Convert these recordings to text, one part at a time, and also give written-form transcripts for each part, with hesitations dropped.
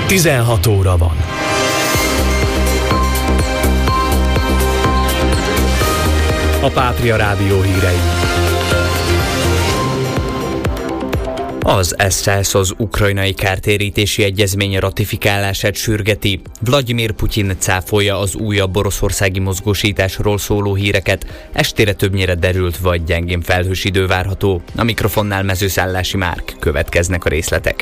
16 óra van. A Pátria Rádió hírei. Az SZSZ az ukrajnai kártérítési egyezmény ratifikálását sürgeti. Vladimir Putyin cáfolja az újabb oroszországi mozgósításról szóló híreket. Estére többnyire derült vagy gyengén felhős idő várható. A mikrofonnál Mezőszállási Márk, következnek a részletek.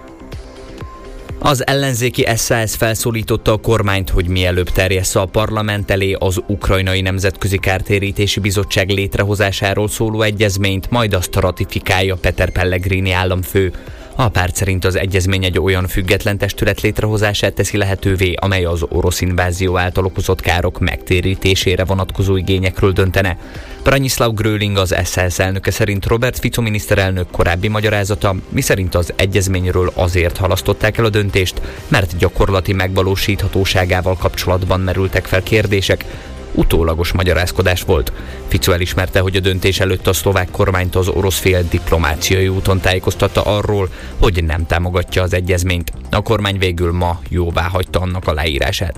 Az ellenzéki SZSZ felszólította a kormányt, hogy mielőbb terjessze a parlament elé az Ukrajnai Nemzetközi Kártérítési Bizottság létrehozásáról szóló egyezményt, majd azt ratifikálja Peter Pellegrini államfő. A párt szerint az egyezmény egy olyan független testület létrehozását teszi lehetővé, amely az orosz invázió által okozott károk megtérítésére vonatkozó igényekről döntene. Branislav Gröling, az SZSZ elnöke szerint Robert Fico miniszterelnök korábbi magyarázata, miszerint az egyezményről azért halasztották el a döntést, mert gyakorlati megvalósíthatóságával kapcsolatban merültek fel kérdések, utólagos magyarázkodás volt. Fico elismerte, hogy a döntés előtt a szlovák kormányt az orosz fél diplomáciai úton tájékoztatta arról, hogy nem támogatja az egyezményt. A kormány végül ma jóváhagyta annak aláírását.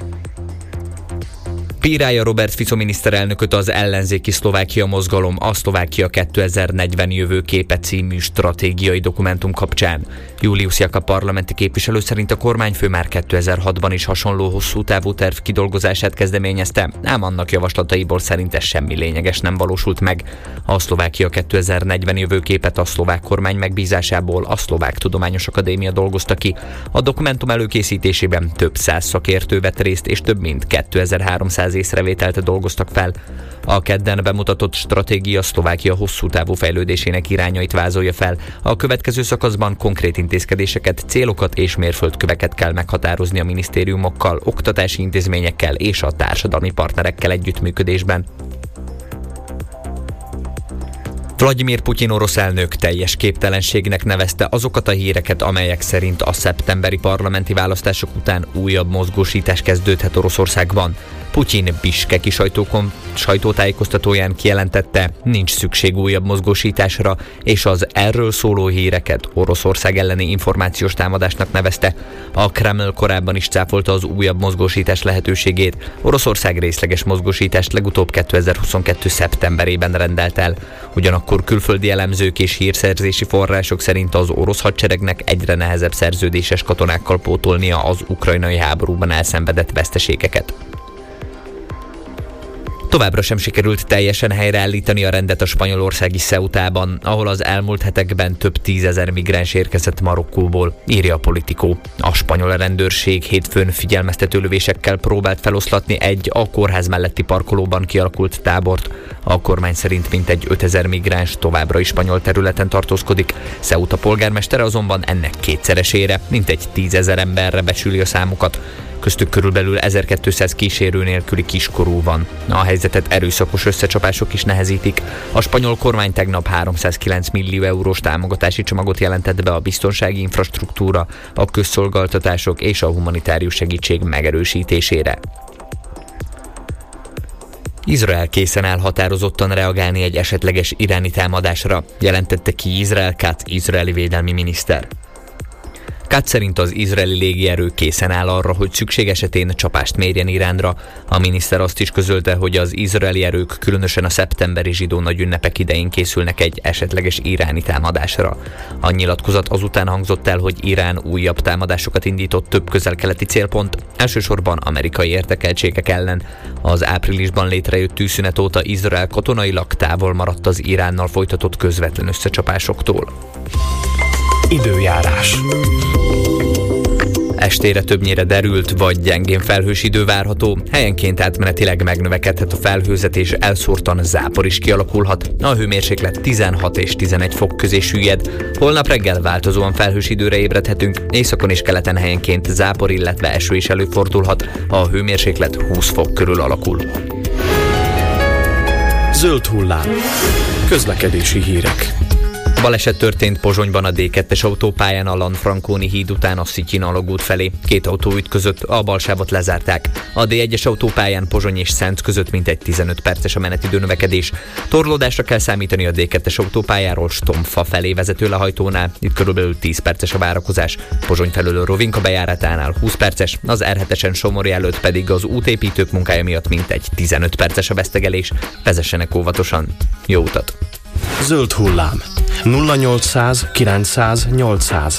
Bírálja Robert Fico miniszterelnököt az ellenzéki Szlovákia mozgalom a Szlovákia 2040 jövőképe című stratégiai dokumentum kapcsán. Julius Jakab parlamenti képviselő szerint a kormányfő már 2006-ban is hasonló hosszú távú terv kidolgozását kezdeményezte, ám annak javaslataiból szerinte semmi lényeges nem valósult meg. A Szlovákia 2040 jövőképet a szlovák kormány megbízásából a Szlovák Tudományos Akadémia dolgozta ki. A dokumentum előkészítésében több száz szakértő vett részt, és több mint 2300 észrevételt dolgoztak fel. A kedden bemutatott stratégia Szlovákia hosszú távú fejlődésének irányait vázolja fel. A következő szakaszban konkrét intézkedéseket, célokat és mérföldköveket kell meghatározni a minisztériumokkal, oktatási intézményekkel és a társadalmi partnerekkel együttműködésben. Vladimir Putyin orosz elnök teljes képtelenségnek nevezte azokat a híreket, amelyek szerint a szeptemberi parlamenti választások után újabb mozgósítás kezdődhet Oroszországban. Putyin biskeki sajtótájékoztatóján kijelentette, nincs szükség újabb mozgósításra, és az erről szóló híreket Oroszország elleni információs támadásnak nevezte. A Kreml korábban is cáfolta az újabb mozgósítás lehetőségét. Oroszország részleges mozgósítást legutóbb 2022. szeptemberében rendelt el. Ugyanakkor külföldi elemzők és hírszerzési források szerint az orosz hadseregnek egyre nehezebb szerződéses katonákkal pótolnia az ukrajnai háborúban elszenvedett veszteségeket. Továbbra sem sikerült teljesen helyreállítani a rendet a spanyolországi Ceutában, ahol az elmúlt hetekben több tízezer migráns érkezett Marokkóból, írja a Politico. A spanyol rendőrség hétfőn figyelmeztető lövésekkel próbált feloszlatni egy a kórház melletti parkolóban kialakult tábort. A kormány szerint mintegy 5000 migráns továbbra is spanyol területen tartózkodik. Ceuta polgármestere azonban ennek kétszeresére, mintegy 10 000 emberre becsüli a számukat. Köztük körülbelül 1200 kísérő nélküli kiskorú van. A helyzetet erőszakos összecsapások is nehezítik. A spanyol kormány tegnap 309 millió eurós támogatási csomagot jelentett be a biztonsági infrastruktúra, a közszolgáltatások és a humanitárius segítség megerősítésére. Izrael készen áll határozottan reagálni egy esetleges iráni támadásra, jelentette ki Izrael Katz, izraeli védelmi miniszter. Katz szerint az izraeli légierő készen áll arra, hogy szükség esetén csapást mérjen Iránra. A miniszter azt is közölte, hogy az izraeli erők különösen a szeptemberi zsidó nagyünnepek idején készülnek egy esetleges iráni támadásra. A nyilatkozat azután hangzott el, hogy Irán újabb támadásokat indított több közel-keleti célpont, elsősorban amerikai érdekeltségek ellen. Az áprilisban létrejött tűzszünet óta Izrael katonailag távol maradt az Iránnal folytatott közvetlen összecsapásoktól. Időjárás. Estére többnyire derült vagy gyengén felhős idő várható, helyenként átmenetileg megnövekedhet a felhőzet és elszórtan zápor is kialakulhat. A hőmérséklet 16 és 11 fok közé süllyed. Holnap reggel változóan felhős időre ébredhetünk, északon és keleten helyenként zápor, illetve eső is előfordulhat. A hőmérséklet 20 fok körül alakul. Zöld hullám. Közlekedési hírek. Baleset történt Pozsonyban a D2-es autópályán a Lanfranconi híd után a Szityin alagút felé. Két autó ütközött, a balsávot lezárták. A D1-es autópályán Pozsony és Szent között mintegy 15 perces a menetidő növekedés. Torlódásra kell számítani a D2-es autópályáról Stomfa felé vezető lehajtónál. Itt körülbelül 10 perces a várakozás. Pozsony felől Rovinka bejáratánál 20 perces, az R7-esen Somorj előtt pedig az útépítők munkája miatt mintegy 15 perces a vesztegelés. Vezessenek óvatosan. Jó utat! Zöld hullám. 0800 900 800.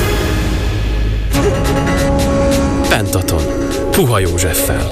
Pentaton. Puha Józseffel.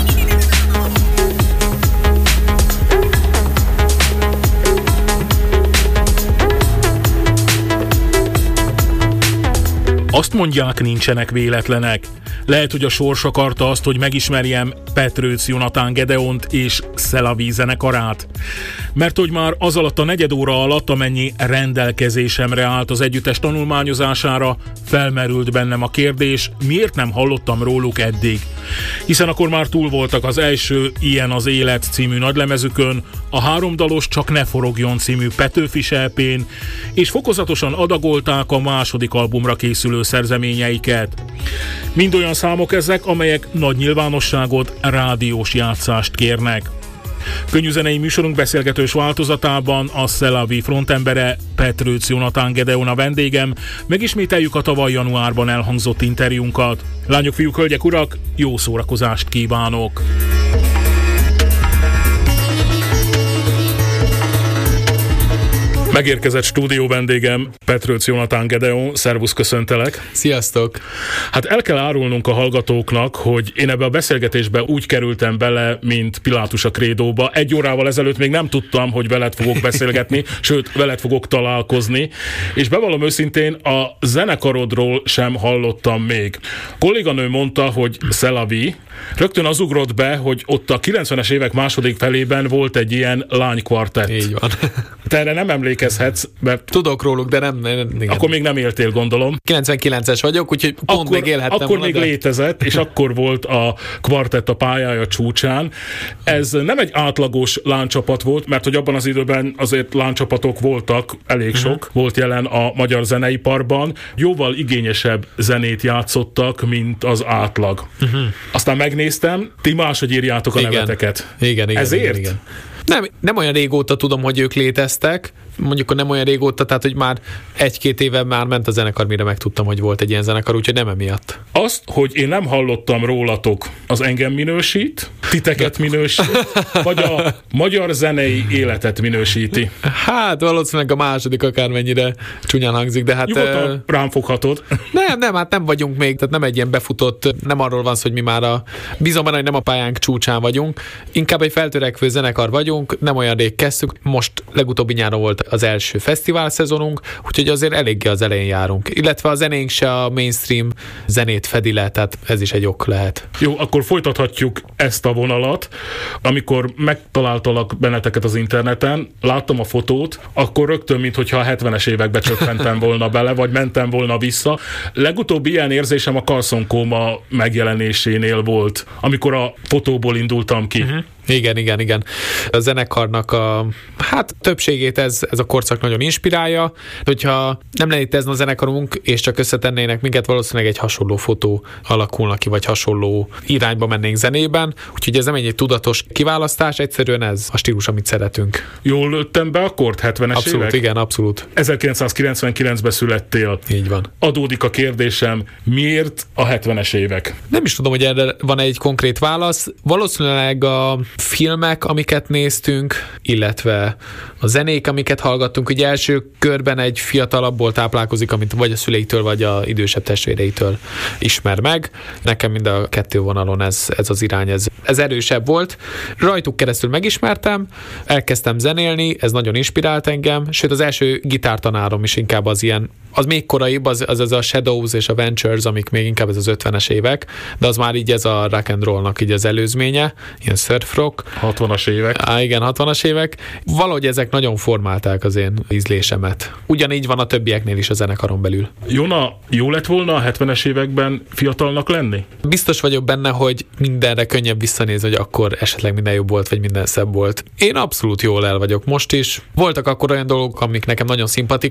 Azt mondják, nincsenek véletlenek. Lehet, hogy a sors akarta azt, hogy megismerjem Petrőc Jonatán Gedeont és Szelavi zenekarát. Mert hogy már az alatt a negyed óra alatt, amennyi rendelkezésemre állt az együttes tanulmányozására, felmerült bennem a kérdés, miért nem hallottam róluk eddig. Hiszen akkor már túl voltak az első Ilyen az élet című nagylemezükön, a 3 dalos Csak ne forogjon című Petőfi EP-n, és fokozatosan adagolták a második albumra készülő szerzeményeiket. Mind olyan számok ezek, amelyek nagy nyilvánosságot, rádiós játszást kérnek. Könnyűzenei műsorunk beszélgetős változatában a Szelavi frontembere Petrőc Jonatán Gedeon a vendégem. Megismételjük a tavaly januárban elhangzott interjúnkat. Lányok, fiúk, hölgyek, urak, jó szórakozást kívánok! Megérkezett stúdió vendégem, Petrőc Jonatán Gedeon. Szervusz, köszöntelek! Sziasztok! Hát el kell árulnunk a hallgatóknak, hogy én ebbe a beszélgetésbe úgy kerültem bele, mint Pilátus a krédóba. 1 órával ezelőtt még nem tudtam, hogy veled fogok beszélgetni, sőt, veled fogok találkozni, és bevallom őszintén, a zenekarodról sem hallottam még. A kolléganő mondta, hogy Szelavi, rögtön az ugrott be, hogy ott a 90-es évek második felében volt egy ilyen lánykvartett. Így van. Te erre nem emlékezhetsz, mert... Tudok róluk, de nem. Igen. Akkor még nem éltél, gondolom. 99-es vagyok, úgyhogy pont még élhettem. Akkor még létezett, és akkor volt a kvartett a pályája csúcsán. Ez nem egy átlagos láncsapat volt, mert hogy abban az időben azért láncsapatok voltak, elég sok, volt jelen a magyar zeneiparban. Jóval igényesebb zenét játszottak, mint az átlag. Aztán megnéztem, ti máshogy írjátok a neveteket. Igen. Ezért? Igen. Nem olyan régóta tudom, hogy ők léteztek, mondjuk nem olyan régóta, tehát hogy már 1-2 éve már ment a zenekar, mire megtudtam, hogy volt egy ilyen zenekar, úgyhogy nem emiatt. Azt, hogy én nem hallottam rólatok, az engem minősít, titeket minősít, vagy a magyar zenei életet minősíti? Hát valószínűleg a második, akármennyire csúnyán hangzik, de hát... Nyugodtan rám foghatod. Hát nem vagyunk még, tehát nem egy ilyen befutott, nem arról van szó, hogy mi már bízom benne, hogy nem a pályánk csúcsán vagyunk, inkább egy feltörekvő zenekar vagyunk, nem olyan rég kezdtük, most legutóbbi nyáron volt az első fesztivál szezonunk, úgyhogy azért eléggé az elején járunk. Illetve a zenénk se a mainstream zenét fedi le, tehát ez is egy ok lehet. Jó, akkor folytathatjuk ezt a vonalat. Amikor megtaláltalak benneteket az interneten, láttam a fotót, akkor rögtön, minthogyha a 70-es évekbe csöppentem volna bele, vagy mentem volna vissza. Legutóbbi ilyen érzésem a Carson Coma megjelenésénél volt, amikor a fotóból indultam ki. Igen. A zenekarnak a többségét ez a korszak nagyon inspirálja. Hogyha nem lenne itt ezen a zenekarunk, és csak összetennének minket, valószínűleg egy hasonló fotó alakulna ki, vagy hasonló irányba mennénk zenében. Úgyhogy ez nem egy tudatos kiválasztás, egyszerűen ez a stílus, amit szeretünk. Jól lőttem be akkord 70-es abszolút, évek? Igen, abszolút. 1999-ben születtél. Így van. Adódik a kérdésem, miért a 70-es évek? Nem is tudom, hogy erre van egy konkrét válasz. Valószínűleg a filmek, amiket néztünk, illetve a zenék, amiket hallgattunk, ugye első körben egy fiatalabbból táplálkozik, amit vagy a szüleitől, vagy a idősebb testvéreitől ismer meg. Nekem mind a 2 vonalon ez az irány, ez erősebb volt. Rajtuk keresztül megismertem, elkezdtem zenélni, ez nagyon inspirált engem, sőt az első gitártanárom is inkább az ilyen, az még koraibb, az a Shadows és a Ventures, amik még inkább ez az 50-es évek, de az már így ez a rock and rollnak így az előzménye, ilyen surf rock. 60-as évek. Igen, 60-as évek. Valahogy ezek nagyon formálták az én ízlésemet. Ugyanígy van a többieknél is a zenekaron belül. Jona, jó lett volna a 70-es években fiatalnak lenni? Biztos vagyok benne, hogy mindenre könnyebb visszanézni, hogy akkor esetleg minden jobb volt, vagy minden szebb volt. Én abszolút jól el vagyok most is. Voltak akkor olyan dolgok, amik nekem nagyon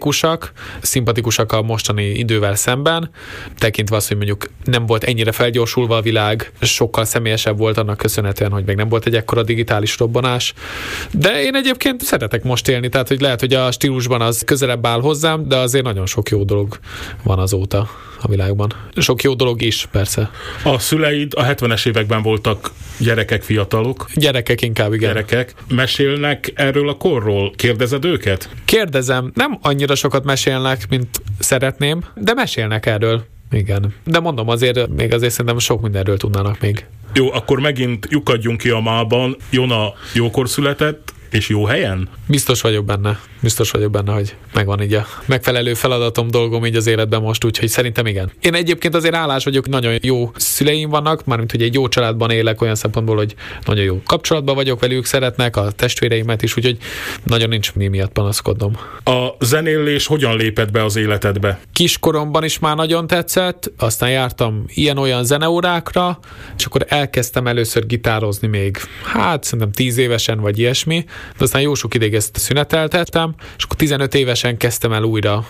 szimpatikusak a mostani idővel szemben, tekintve azt, hogy mondjuk nem volt ennyire felgyorsulva a világ, sokkal személyesebb volt annak köszönhetően, hogy még nem volt egy ekkora digitális robbanás. De én egyébként szeretek most élni, tehát hogy lehet, hogy a stílusban az közelebb áll hozzám, de azért nagyon sok jó dolog van azóta a világban. Sok jó dolog is, persze. A szüleid a 70-es években voltak gyerekek, fiatalok? Gyerekek inkább, igen. Gyerekek. Mesélnek erről a korról? Kérdezed őket? Kérdezem. Nem annyira sokat mesélnek, mint szeretném, de mesélnek erről. Igen. De mondom, még azért szerintem sok mindenről tudnának még. Jó, akkor megint lyukadjunk ki a mában. Jona jókor született, és jó helyen? Biztos vagyok benne, hogy megvan így a megfelelő feladatom, dolgom így az életben most, úgyhogy szerintem igen. Én egyébként azért állás vagyok, nagyon jó szüleim vannak, mármint hogy egy jó családban élek olyan szempontból, hogy nagyon jó kapcsolatban vagyok velük, szeretnek a testvéreimet is, úgyhogy nagyon nincs mi miatt panaszkodnom. A zenélés hogyan lépett be az életedbe? Kiskoromban is már nagyon tetszett, aztán jártam ilyen-olyan zeneórákra, és akkor elkezdtem először gitározni még, szerintem 10 évesen vagy ilyesmi, de aztán jó sok ideig ezt szüneteltettem, és akkor 15 évesen kezdtem el újra,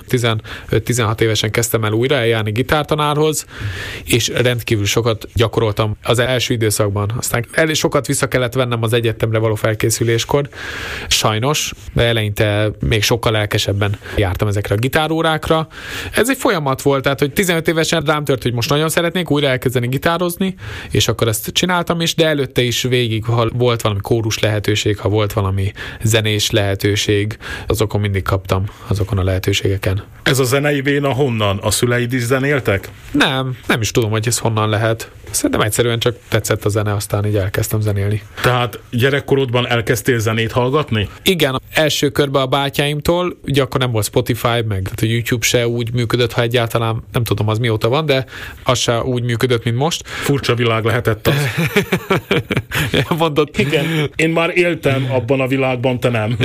15-16 évesen kezdtem el újra eljárni gitártanárhoz, és rendkívül sokat gyakoroltam az első időszakban. Aztán elég sokat vissza kellett vennem az egyetemre való felkészüléskor, sajnos, de eleinte még sokkal lelkesebben jártam ezekre a gitárórákra. Ez egy folyamat volt, tehát hogy 15 évesen rám tört, hogy most nagyon szeretnék újra elkezdeni gitározni, és akkor ezt csináltam is, de előtte is végig, ha volt valami kórus lehetőség, ha volt valami zenés lehetőség, azokon mindig kaptam, azokon a lehetőségeken. Ez a zenei véna honnan? A szüleid is zenéltek? Nem is tudom, hogy ez honnan lehet. Szerintem egyszerűen csak tetszett a zene, aztán így elkezdtem zenélni. Tehát gyerekkorodban elkezdtél zenét hallgatni? Igen, első körben a bátyáimtól, ugye akkor nem volt Spotify, meg tehát a YouTube se úgy működött, ha egyáltalán, nem tudom az mióta van, de az se úgy működött, mint most. Furcsa világ lehetett az. Mondott. Igen, én már éltem abban a világban, te nem.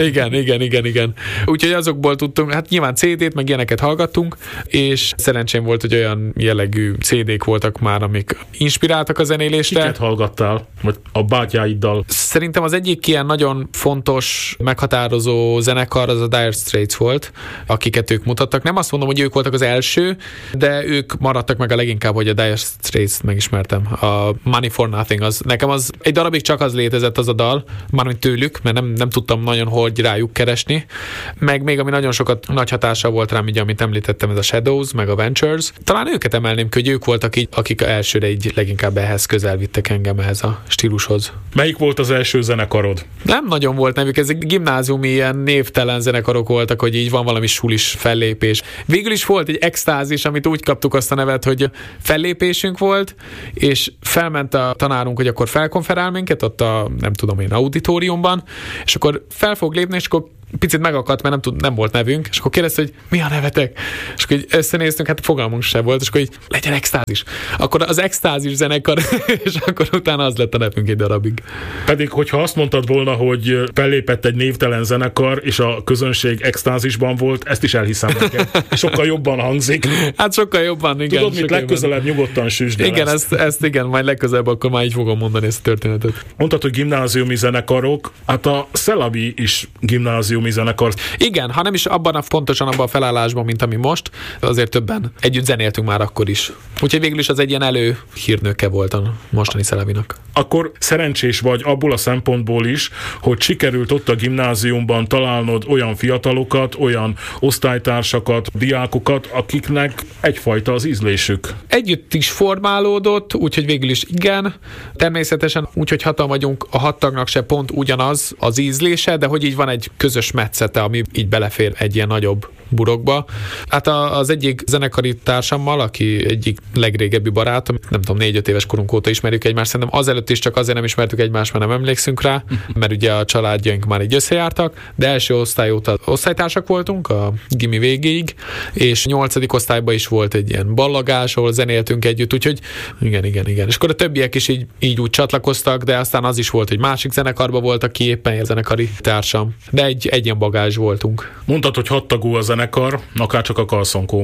Igen. Úgyhogy azokból tudtunk, hát nyilván CD-t, meg ilyeneket hallgattunk, és szerencsém volt, hogy olyan jellegű CD-k voltak már, amik inspiráltak a zenélésre. Kiket hallgattál? Vagy a bátyáiddal? Szerintem az egyik ilyen nagyon fontos, meghatározó zenekar az a Dire Straits volt, akiket ők mutattak. Nem azt mondom, hogy ők voltak az első, de ők maradtak meg a leginkább, hogy a Dire Straits-t megismertem. A Money for Nothing, nekem az egy darabig csak az létezett az a dal, mármint tőlük, mert nem tudtam nagyon hogy rájuk keresni. Meg még ami nagyon sokat nagy hatása volt rám, ugye, amit említettem, ez a Shadows, meg a Ventures. Talán őket emelném ki, hogy ők voltak így, akik elsőre így leginkább ehhez közel vittek engem, ehhez a stílushoz. Melyik volt az első zenekarod? Nem nagyon volt nevük, ezek gimnáziumi ilyen névtelen zenekarok voltak, hogy így van valami sulis fellépés. Végül is volt egy extázis, amit úgy kaptuk azt a nevet, hogy fellépésünk volt, és felment a tanárunk, hogy akkor felkonferál minket ott a, nem tudom én, auditoriumban, és akkor fel fog lépni, és akkor picit megakadt, mert nem volt nevünk, és akkor kérdezte, hogy mi a nevetek? És akkor összenéztünk, hát fogalmunk sem volt, és akkor így legyen extázis. Akkor az extázis zenekar, és akkor utána az lett a nevünk egy darabig. Pedig, hogyha azt mondtad volna, hogy fellépett egy névtelen zenekar, és a közönség extázisban volt, ezt is elhiszem neked. Sokkal jobban hangzik. Hát sokkal jobban, igen. Tudod, mit legközelebb nyugodtan süsd el. Igen, ezt igen, majd legközelebb akkor már így fogom mondani ezt a történetet. Mondtad, hogy gimnáziumi zenekarok, hát a Szelavi is gimnáziumi zenekar. Igen, ha nem is pontosan abban a felállásban, mint ami most, azért többen együtt zenéltünk már akkor is. Úgyhogy végül is az egy ilyen előhírnöke volt a mostani Szelavinak. Akkor szerencsés vagy abból a szempontból is, hogy sikerült ott a gimnáziumban találnod olyan fiatalokat, olyan osztálytársakat, diákokat, akiknek egyfajta az ízlésük. Együtt is formálódott, úgyhogy végül is igen. Természetesen úgyhogy hatan vagyunk, a 6 tagnak se pont ugyanaz az ízlése, de hogy így van egy közös metszete, ami így belefér egy ilyen nagyobb burokba. Hát az egyik zenekari társammal, aki egyik legrégebbi barátom, nem tudom, 4-5 éves korunk óta ismerjük egymást, szerintem azelőtt is csak azért nem ismertük egymást, mert nem emlékszünk rá, mert ugye a családjaink már így összejártak, de első osztály óta osztálytársak voltunk a gimi végéig, és 8. osztályban is volt egy ilyen ballagás, ahol zenéltünk együtt, úgyhogy igen. És akkor a többiek is így úgy csatlakoztak, de aztán az is volt, hogy másik zenekarban volt, aki éppen egy zenekari társam. De egy ilyen bagázs voltunk. Mondtad, hogy 6 tagú a zenekar, akár csak a Kalszonkóma.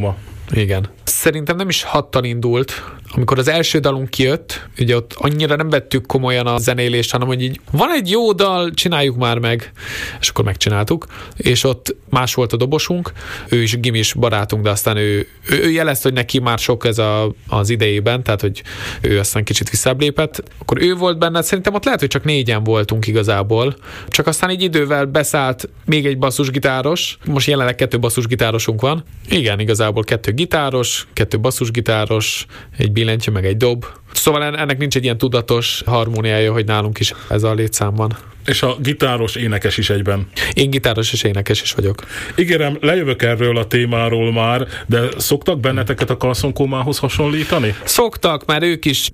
Igen. Szerintem nem is 6-tal indult. Amikor az első dalunk kijött, ugye ott annyira nem vettük komolyan a zenélést, hanem hogy így van egy jó dal, csináljuk már meg. És akkor megcsináltuk. És ott más volt a dobosunk, ő is gimis barátunk, de aztán ő jelezte, hogy neki már sok ez az idejében, tehát hogy ő aztán kicsit visszább lépett. Akkor ő volt benne, szerintem ott lehet, hogy csak 4-en voltunk igazából. Csak aztán egy idővel beszállt még egy basszusgitáros, most jelenleg 2 basszusgitárosunk van. Igen, igazából 2 gitáros, 2 basszusgitáros, egy billentyű, meg egy dob. Szóval ennek nincs egy ilyen tudatos harmóniája, hogy nálunk is ez a létszám van. És a gitáros énekes is egyben. Én gitáros és énekes is vagyok. Ígérem, lejövök erről a témáról már, de szoktak benneteket a Karlsson-Komához hasonlítani? Szoktak, mert ők is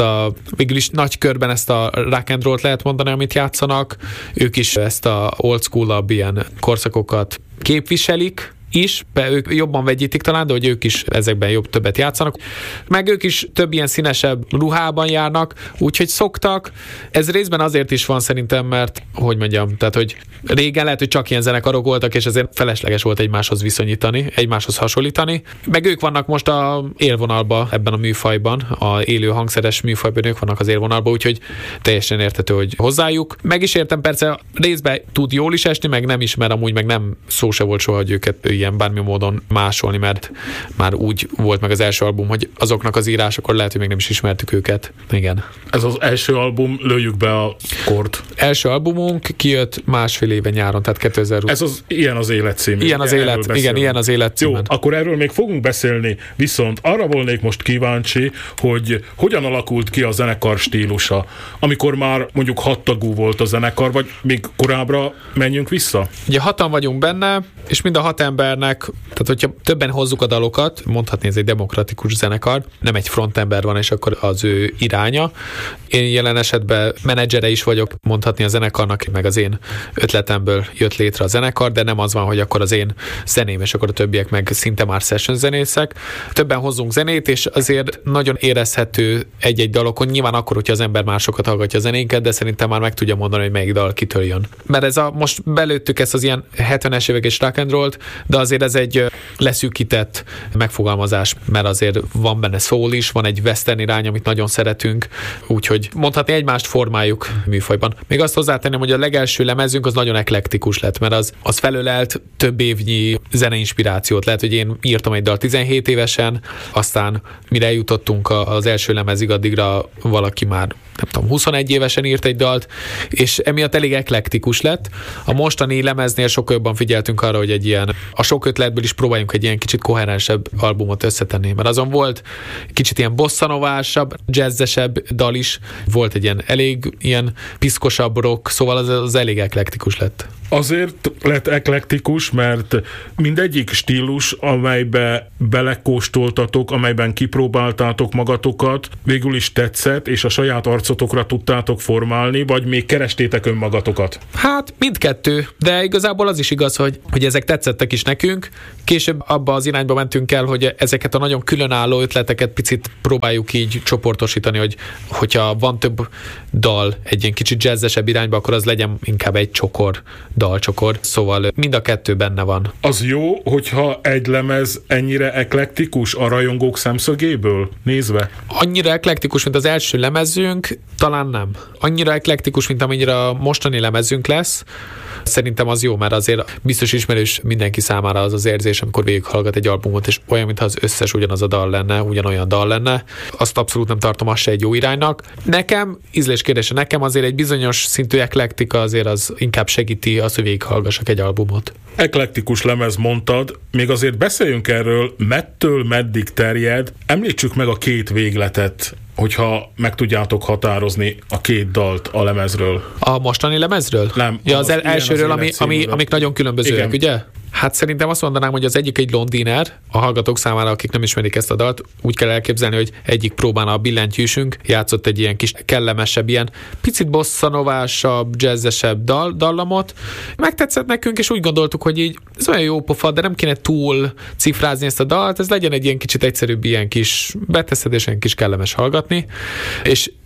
végül is nagy körben ezt a rock and roll-t lehet mondani, amit játszanak. Ők is ezt a old school-abb ilyen korszakokat képviselik is, ők jobban vegyítik talán, de hogy ők is ezekben többet játszanak. Meg ők is több ilyen színesebb ruhában járnak, úgyhogy szoktak. Ez részben azért is van szerintem, mert, hogy mondjam, tehát, hogy régen lehet, hogy csak ilyen zenekarok voltak, és ezért felesleges volt egymáshoz viszonyítani, egymáshoz hasonlítani. Meg ők vannak most a élvonalban ebben a műfajban, a élő hangszeres műfajban ők vannak az élvonalban, úgyhogy teljesen érthető, hogy hozzájuk. Meg is értem, persze részben tud jól is esni, meg nem is, mert amúgy meg nem szó se volt soha, hogy őket ilyen bármi módon másolni, mert már úgy volt meg az első album, hogy azoknak az írásakor lehet, hogy még nem is ismertük őket. Igen. Ez az első album, lőjük be a kort. Első albumunk kijött 1,5 éve nyáron, tehát 2020. Ez az Ilyen az élet című. Ilyen az élet, igen, Ilyen az élet című. Jó, akkor erről még fogunk beszélni, viszont arra volnék most kíváncsi, hogy hogyan alakult ki a zenekar stílusa, amikor már mondjuk 6 tagú volt a zenekar, vagy még korábbra menjünk vissza? Ugye 6-an vagyunk benne, és mind a 6 embernek, tehát hogyha többen hozzuk a dalokat, mondhatni ez egy demokratikus zenekar, nem egy frontember van, és akkor az ő iránya. Én jelen esetben menedzsere is vagyok, mondhatni a zenekarnak, meg az én ötletemből jött létre a zenekar, de nem az van, hogy akkor az én zeném, és akkor a többiek meg szinte már session zenészek. Többen hozzunk zenét, és azért nagyon érezhető egy-egy dalokon, nyilván akkor, hogyha az ember másokat hallgatja a zenénket, de szerintem már meg tudja mondani, hogy melyik dal kitől jön. Mert most belőttük ezt az ilyen 70-es évek és rock and rollt, de azért ez egy leszűkített megfogalmazás, mert azért van benne soul is, van egy western irány, amit nagyon szeretünk, úgyhogy mondhatni egymást formáljuk műfajban. Még azt hozzátenném, hogy a legelső lemezünk az nagyon eklektikus lett, mert az felölelt több évnyi zeneinspirációt. Lehet, hogy én írtam egy dal 17 évesen, aztán mire eljutottunk az első lemezig, addigra valaki már nem tudom, 21 évesen írt egy dalt, és emiatt elég eklektikus lett. A mostani lemeznél sokkal jobban figyeltünk arra, hogy egy ilyen, a sok ötletből is próbáljunk egy ilyen kicsit koherensebb albumot összetenni, mert azon volt kicsit ilyen bosszanovásabb, jazzesebb dal is, volt egy ilyen elég ilyen piszkosabb rock, szóval az elég eklektikus lett. Azért lett eklektikus, mert mindegyik stílus, amelybe belekóstoltatok, amelyben kipróbáltátok magatokat, végül is tetszett, és a saját arcotokra tudtátok formálni, vagy még kerestétek önmagatokat? Hát mindkettő, de igazából az is igaz, hogy ezek tetszettek is nekünk. Később abba az irányba mentünk el, hogy ezeket a nagyon különálló ötleteket picit próbáljuk így csoportosítani, hogyha van több dal egy ilyen kicsit jazzesebb irányba, akkor az legyen inkább egy dalcsokor, szóval mind a kettő benne van. Az jó, hogyha egy lemez ennyire eklektikus a rajongók szemszögéből nézve? Annyira eklektikus, mint az első lemezünk, talán nem. Annyira eklektikus, mint amennyire a mostani lemezünk lesz. Szerintem az jó, mert azért biztos ismerős mindenki számára az érzés, amikor végighallgat egy albumot, és olyan, mintha az összes ugyanaz a dal lenne, ugyanolyan dal lenne. Azt abszolút nem tartom azt se egy jó iránynak. Nekem, ízléskérdése, nekem azért egy bizonyos szintű eklektika azért az inkább segíti azt, hogy végighallgassak egy albumot. Eklektikus lemez mondtad, még azért beszéljünk erről, mettől meddig terjed, említsük meg a 2 végletet, hogyha meg tudjátok határozni a 2 dalt a lemezről. A mostani lemezről? Nem. Ja, az elsőről, amik nagyon különbözőek, ugye? Hát szerintem azt mondanám, hogy az egyik egy Londiner, a hallgatók számára, akik nem ismerik ezt a dalt, úgy kell elképzelni, hogy egyik próbán a billentyűsünk játszott egy ilyen kis kellemesebb, ilyen picit bosszanovásabb, jazzesebb dallamot. Megtetszett nekünk, és úgy gondoltuk, hogy így ez olyan jó pofa, de nem kéne túl cifrázni ezt a dalt, ez legyen egy ilyen kicsit egyszerűbb, ilyen kis beteszed, és ilyen kis kellemes hallgatni. És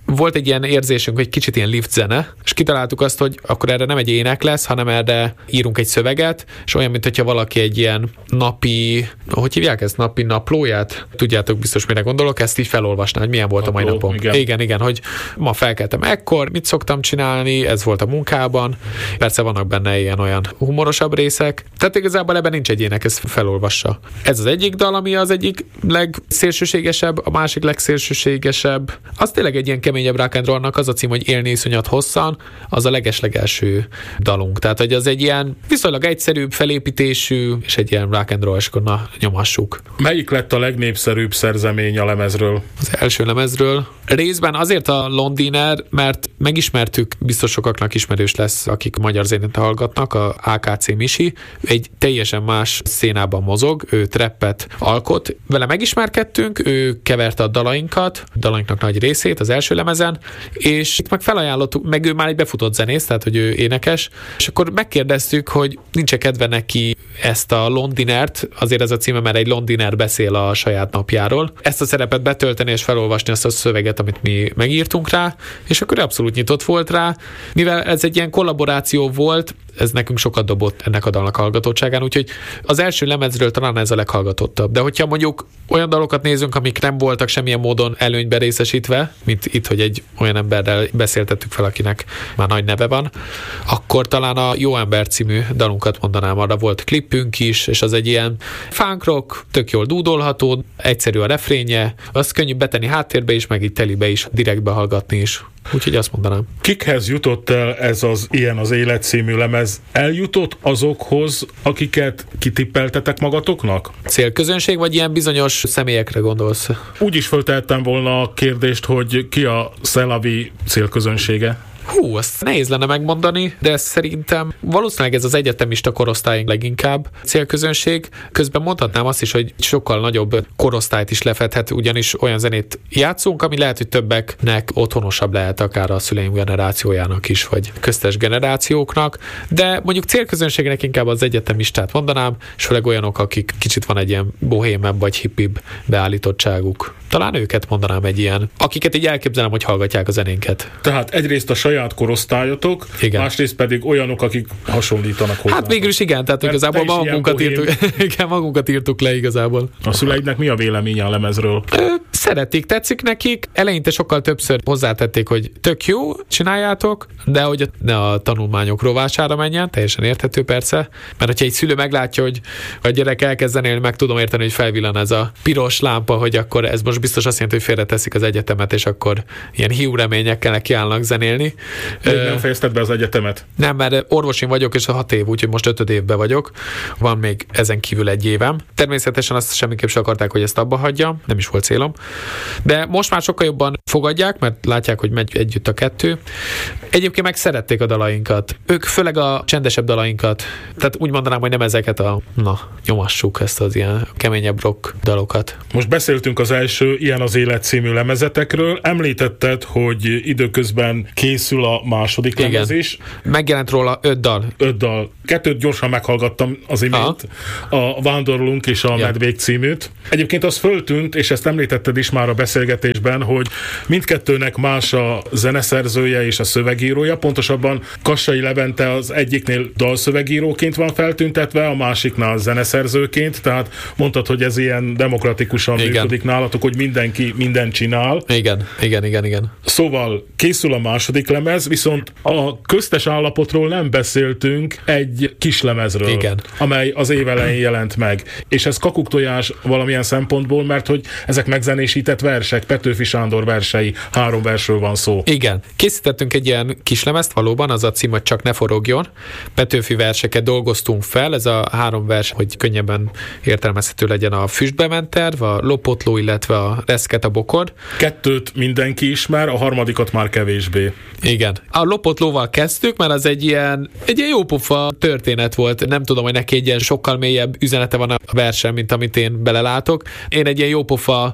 volt egy ilyen érzésünk, hogy kicsit ilyen lift zene, és kitaláltuk azt, hogy akkor erre nem egy ének lesz, hanem erre írunk egy szöveget, és olyan, mint hogyha valaki egy ilyen napi, hogy hívják ezt, napi naplóját? Tudjátok biztos, mire gondolok, ezt így felolvasná, hogy milyen volt a mai napom. Igen, hogy ma felkeltem ekkor, mit szoktam csinálni, ez volt a munkában. Persze vannak benne ilyen olyan humorosabb részek. Tehát igazából ebben nincs egy ének, ez felolvassa. Ez az egyik dal, ami az egyik legszélsőségesebb, a másik legszélsőségesebb. Az tényleg egy ilyen keményebb rock and rollnak az a cím, hogy Élni iszonyat hosszan, az a legeslegelső dalunk. Tehát, hogy az egy ilyen viszonylag egyszerűbb felépítésű, és egy ilyen rock and roll, és akkor nyomassuk. Melyik lett a legnépszerűbb szerzemény a lemezről? Az első lemezről. Részben azért a Londiner, mert megismertük, biztos sokaknak ismerős lesz, akik magyar zenét hallgatnak, a AKC Misi. Egy teljesen más szénában mozog, ő trappet alkot. Vele megismerkedtünk, ő keverte a dalainknak nagy részét az első lemezen, és itt meg felajánlottuk, meg ő már egy befutott zenész, tehát hogy ő énekes, és akkor megkérdeztük, hogy nincs-e kedve neki ezt a Londinert, azért ez a címe, mert egy Londiner beszél a saját napjáról, ezt a szerepet betölteni és felolvasni azt a szöveget, amit mi megírtunk rá, és akkor abszolút nyitott volt rá, mivel ez egy ilyen kollaboráció volt, ez nekünk sokat dobott ennek a dalnak hallgatottságán, úgyhogy az első lemezről talán ez a leghallgatottabb. De hogyha mondjuk olyan dalokat nézünk, amik nem voltak semmilyen módon előnyben részesítve, mint itt, hogy egy olyan emberrel beszéltettük fel, akinek már nagy neve van, akkor talán a Jó ember című dalunkat mondanám, arra volt klipünk is, és az egy ilyen funk rock, tök jól dúdolható, egyszerű a refrénje, azt könnyű betenni háttérbe is, meg így telibe is, direktbe hallgatni is. Úgyhogy azt mondanám. Kikhez jutott el ez az Ilyen az élet című lemez? Eljutott azokhoz, akiket kitippeltetek magatoknak? Célközönség, vagy ilyen bizonyos személyekre gondolsz? Úgy is föltehettem volna a kérdést, hogy ki a Szelavi célközönsége? Hú, azt nehéz lenne megmondani, de szerintem valószínűleg ez az egyetemista korosztály leginkább célközönség. Közben mondhatnám azt is, hogy sokkal nagyobb korosztályt is lefedhet, ugyanis olyan zenét játszunk, ami lehet, hogy többeknek otthonosabb lehet, akár a szüleim generációjának is, vagy köztes generációknak, de mondjuk célközönségnek inkább az egyetemistát mondanám, és főleg olyanok, akik kicsit van egy ilyen bohémebb vagy hippibb beállítottságuk. Talán őket mondanám egy ilyen, akiket így elképzelem, hogy hallgatják a zenénket. Tehát egyrészt a saját korosztályotok, igen. Másrészt pedig olyanok, akik hasonlítanak hozzá. Hát végül is igen, tehát mert igazából magunkat írtuk le igazából. A szüleidnek mi a véleménye a lemezről? Szeretik, tetszik nekik. Eleinte sokkal többször hozzátették, hogy tök jó, csináljátok, de hogy ne a tanulmányok rovására menjen, teljesen érthető persze, mert hogyha egy szülő meglátja, hogy a gyerek elkezd zenélni, meg tudom érteni, hogy felvillan ez a piros lámpa, hogy akkor ez most biztos azt jelenti, hogy félreteszik az egyetemet, és akkor ilyen hiú reményekkel nekiállnak zenélni. Még nem fejezted be az egyetemet? Nem, mert orvosin vagyok, és a 6 év, úgyhogy most 5. évben vagyok. Van még ezen kívül 1 évem. Természetesen azt semmiképp sem akarták, hogy ezt abba hagyjam, nem is volt célom. De most már sokkal jobban fogadják, mert látják, hogy megy együtt a kettő. Egyébként meg szerették a dalainkat. Ők főleg a csendesebb dalainkat. Tehát úgy mondanám, hogy nem ezeket nyomassuk ezt az ilyen keményebb rock dalokat. Most beszéltünk az első Ilyen az élet című lemezetekről. Említetted, hogy időközben készül a második lemez is. Megjelent róla 5 dal. 5 dal. 2 gyorsan meghallgattam az imént. A Vándorlunk és a Medvék címűt. Egyébként az föltűnt, és ezt említetted is már a beszélgetésben, hogy mindkettőnek más a zeneszerzője és a szövegírója. Pontosabban Kassai Levente az egyiknél dalszövegíróként van feltüntetve, a másiknál zeneszerzőként, tehát mondtad, hogy ez ilyen demokratikusan működik nálatok, hogy mindenki mindent csinál. Igen. Szóval készül a második lemez, viszont a köztes állapotról nem beszéltünk, egy kis lemezről, amely az év elején jelent meg. És ez kakuktojás valamilyen szempontból, mert hogy ezek megzenésített versek, Petőfi Sándor versei, 3 versről van szó. Igen. Készítettünk egy ilyen kislemezt valóban, az a cím, hogy Csak ne forogjon. Petőfi verseket dolgoztunk fel, ez a 3 vers, hogy könnyebben értelmezhető legyen: a Füstbe ment terv, a Lopotló, illetve a Reszket a bokor. 2 mindenki ismer, a 3 már kevésbé. Igen. A Lopotlóval kezdtük, mert az egy ilyen jópofa történet volt. Nem tudom, hogy neki egy ilyen sokkal mélyebb üzenete van a versen, mint amit én belelátok. Én egy ilyen jópofa vers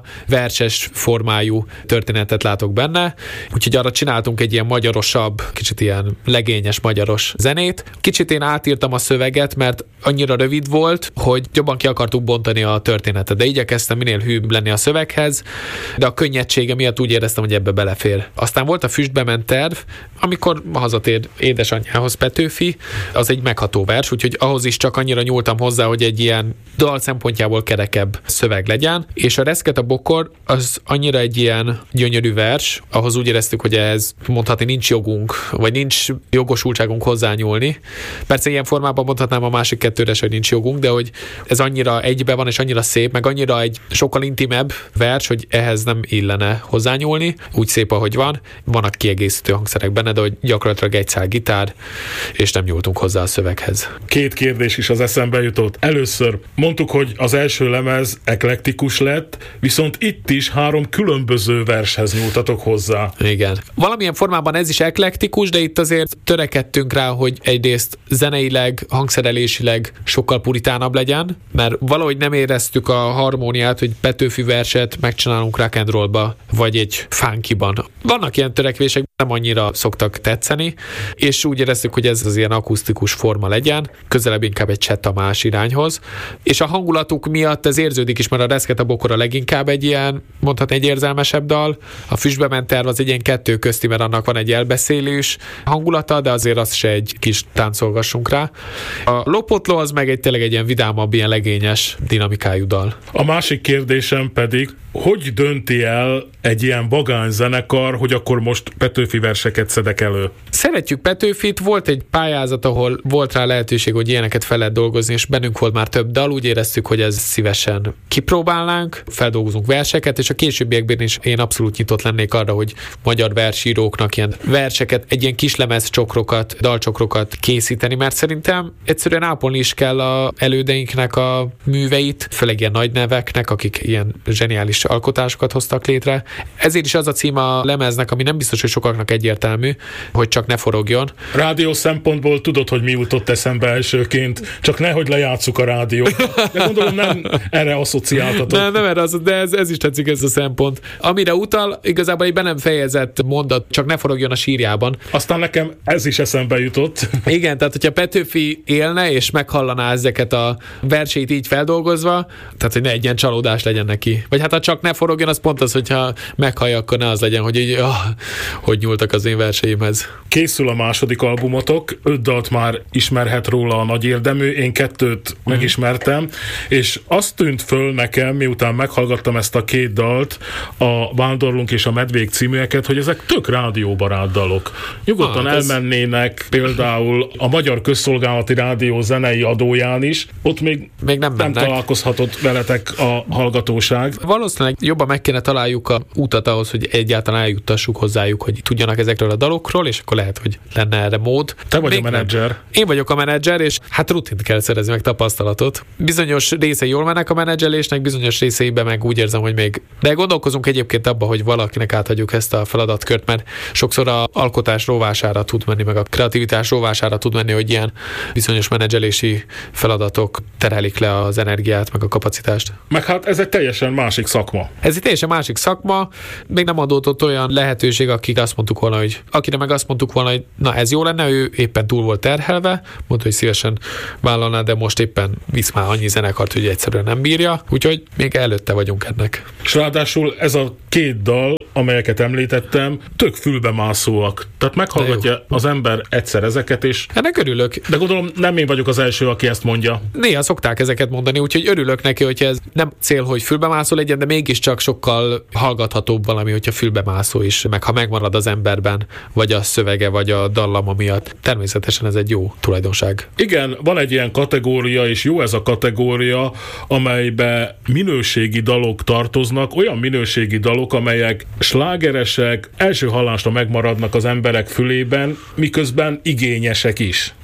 verses formájú történetet látok benne, úgyhogy arra csináltunk egy ilyen magyarosabb, kicsit ilyen legényes magyaros zenét. Kicsit én átírtam a szöveget, mert annyira rövid volt, hogy jobban ki akartuk bontani a történetet, de igyekeztem minél hűbb lenni a szöveghez, de a könnyedsége miatt úgy éreztem, hogy ebbe belefér. Aztán volt a Füstbe ment terv, amikor hazatér édesanyjához Petőfi, az egy megható vers, úgyhogy ahhoz is csak annyira nyúltam hozzá, hogy egy ilyen dal szempontjából kerekebb szöveg legyen, és a Reszket a bokor az annyira egy ilyen gyönyörű vers, ahhoz úgy éreztük, hogy ehhez mondhatni nincs jogunk, vagy nincs jogosultságunk hozzányúlni. Persze ilyen formában mondhatnám a másik kettőre, hogy nincs jogunk, de hogy ez annyira egybe van, és annyira szép, meg annyira egy sokkal intimebb vers, hogy ehhez nem illene hozzányúlni, úgy szép, ahogy van. Vannak kiegészítő hangszerek benne, de hogy gyakorlatilag egy szál gitár, és nem nyúltunk hozzá a szöveghez. Két kérdés is az eszembe jutott. Először mondtuk, hogy az első lemez eklektikus lett, viszont itt is 3 különböző vershez nyúltatok hozzá. Igen. Valamilyen formában ez is eklektikus, de itt azért törekedtünk rá, hogy egyrészt zeneileg, hangszerelésileg sokkal puritánabb legyen, mert valahogy nem éreztük a harmóniát, hogy Petőfi verset megcsinálunk rock and rollba, vagy egy funkyban. Vannak ilyen törekvések, nem annyira szoktak tetszeni, és úgy éreztük, hogy ez az ilyen akusztikus forma legyen, közelebb inkább egy Cseh Tamás irányhoz, és a hangulatuk miatt ez érződik is, mert a Reszket a bokor a leginkább egy ilyen, mondhatni egy érzelmesebb dal, a Füstbe ment terv az egy ilyen kettő közti, mert annak van egy elbeszélős hangulata, de azért az se egy kis táncolgassunk rá. A Lopotló az meg tényleg egy ilyen vidámabb, ilyen legényes dinamikájú dal. A másik kérdésem pedig, hogy dönti el egy ilyen vagányzenekar, hogy akkor most Petőfi verseket szedek elő? Szeretjük Petőfit, volt egy pályázat, ahol volt rá lehetőség, hogy ilyeneket fel lehet dolgozni, és bennünk volt már több dal, úgy éreztük, hogy ez szívesen kipróbálnánk, feldolgozunk verseket, és a későbbiekben is én abszolút nyitott lennék arra, hogy magyar versíróknak ilyen verseket, egy ilyen kislemez csokrokat, dalcsokrokat készíteni, mert szerintem egyszerűen ápolni is kell a elődeinknek a műveit, főleg ilyen nagy neveknek, akik ilyen zseniális alkotásokat hoztak létre. Ezért is az a cím a lemeznek, ami nem biztos, hogy sokaknak egyértelmű, hogy csak ne forogjon. Rádió szempontból tudod, hogy mi jutott eszembe elsőként, csak nehogy lejátsszuk a rádiót. De gondolom nem erre asszociáltatok. Nem erre de ez is tetszik, ez a szempont. Amire utal, igazából egy be nem fejezett mondat, csak ne forogjon a sírjában. Aztán nekem ez is eszembe jutott. Igen, tehát hogyha Petőfi élne és meghallaná ezeket a versét így feldolgozva, tehát hogy ne egy ilyen csalódás legyen neki. Vagy hát ha csak ne forogjon, az pont az, hogyha meghallja, akkor ne az legyen, hogy így, hogy nyúltak az én verseimhez. Készül a második albumotok, 5 dalt már ismerhet róla a nagy érdemű, én 2 megismertem, és azt tűnt föl nekem, miután meghallgattam ezt a 2 dalt, a Vándorlunk és a Medvék címűeket, hogy ezek tök rádióbarát dalok. Nyugodtan elmennének például a Magyar Közszolgálati Rádió zenei adóján is, ott még nem találkozhatott veletek a hallgatóság. Valószínűleg jobban meg kéne találjuk a útat ahhoz, hogy egyáltalán eljuttassuk hozzájuk, hogy tudjanak ezekről a dalokról, és akkor lehet, hogy lenne erre mód. Te vagy a menedzser. Én vagyok a menedzser, és hát rutint kell szerezni, meg tapasztalatot. Bizonyos részei jól mennek a menedzselésnek, bizonyos részeiben meg úgy érzem, hogy még. De gondolkozunk egyébként abba, hogy valakinek átadjuk ezt a feladatkört, mert sokszor a alkotás rovására tud menni, meg a kreativitás rovására tud menni, hogy ilyen bizonyos menedzselési feladatok terelik le az energiát, meg a kapacitást. Meg hát ez egy teljesen másik szakma. Ez egy teljesen másik szakma, még nem adódott olyan lehetőség, akire azt mondtuk volna, hogy na ez jó lenne, ő éppen túl volt terhelve, mondta, hogy szívesen vállalná, de most éppen visz már annyi zenekart, hogy egyszerűen nem bírja, úgyhogy még előtte vagyunk ennek. És ráadásul ez a 2 dal, amelyeket említettem, tök fülbemászóak. Tehát meghallgatja az ember egyszer ezeket, és ennek örülök. De gondolom nem én vagyok az első, aki ezt mondja. Néha szokták ezeket mondani, úgyhogy örülök neki, hogyha ez nem cél, hogy fülbemászó legyen, de mégiscsak sokkal hallgathatóbb valami, hogyha fülbemászó is, meg ha megmarad az emberben, vagy a szövege, vagy a dallama miatt. Természetesen ez egy jó tulajdonság. Igen, van egy ilyen kategória, és jó ez a kategória, amelybe minőségi dalok tartoznak, olyan minőségi dalok, amelyek slágeresek, első hallásra megmaradnak az emberek fülében, miközben igényesek is.